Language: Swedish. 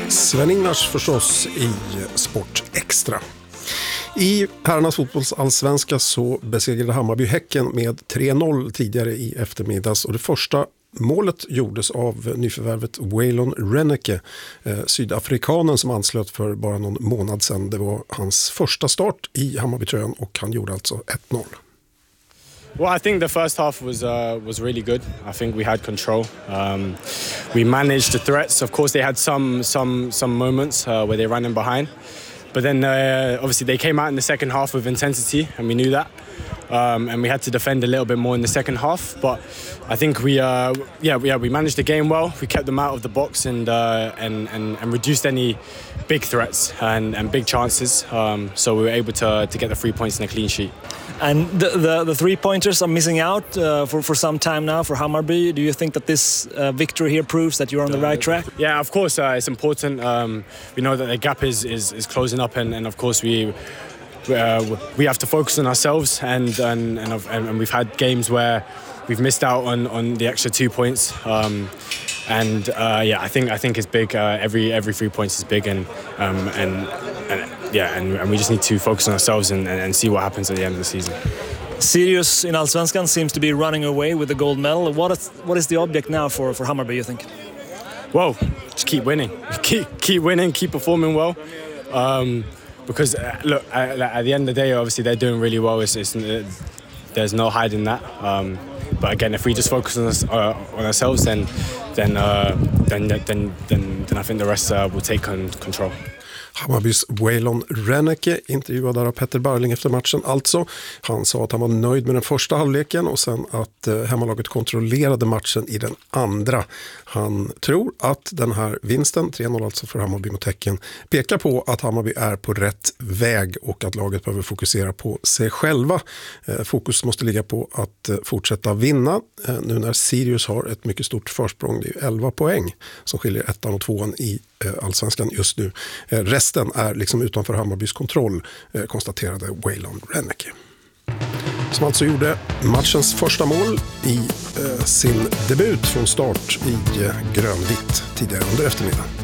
Sven-Ingvars förstås i Sport Extra. I herrarnas fotbollsallsvenska så besegrade Hammarby Häcken med 3-0 tidigare i eftermiddags, och det första målet gjordes av nyförvärvet Waylon Reneke, sydafrikanen som anslöt för bara någon månad sedan. Det var hans första start i Hammarbytröjan och han gjorde alltså 1-0. Well, I think the first half was really good. I think we had control. We managed the threats. Of course, they had some moments where they ran in behind, but then obviously they came out in the second half with intensity, and we knew that. And we had to defend a little bit more in the second half, but I think we managed the game well. We kept them out of the box and reduced any big threats and big chances. So we were able to get the 3 points and a clean sheet. And the 3 pointers are missing out for some time now for Hammarby. Do you think that this victory here proves that you're on the right track? Yeah, of course it's important. We know that the gap is closing up, and of course we have to focus on ourselves, and we've had games where we've missed out on the extra 2 points, and I think it's big. Every 3 points is big, and we just need to focus on ourselves and see what happens at the end of the season. Sirius in Allsvenskan seems to be running away with the gold medal. What is the object now for Hammarby, you think? Well, just keep winning, keep winning, keep performing well. Because look, at the end of the day, obviously they're doing really well. There's no hiding that. But again, if we just focus on ourselves, then I think the rest will take control. Hammarbys Waylon Reneke intervjuad av Petter Barling efter matchen alltså. Han sa att han var nöjd med den första halvleken och sen att hemmalaget kontrollerade matchen i den andra. Han tror att den här vinsten, 3-0 alltså för Hammarby mot Häcken, pekar på att Hammarby är på rätt väg och att laget behöver fokusera på sig själva. Fokus måste ligga på att fortsätta vinna nu när Sirius har ett mycket stort försprång. Det är 11 poäng som skiljer 1:an och 2:an i Allsvenskan just nu. Resten är liksom utanför Hammarbys kontroll, konstaterade Waylon Reneke. Som alltså gjorde matchens första mål i sin debut från start i grönvitt tidigare under eftermiddagen.